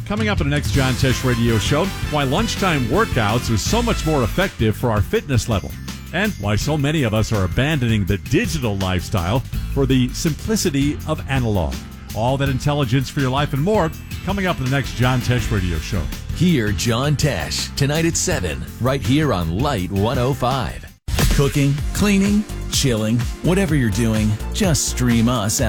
Coming up in the next John Tesh Radio Show, why lunchtime workouts are so much more effective for our fitness level, and why so many of us are abandoning the digital lifestyle for the simplicity of analog. All that intelligence for your life and more coming up in the next John Tesh Radio Show. Hear John Tesh tonight at 7, right here on Light 105. Cooking, cleaning, chilling, whatever you're doing, just stream us out.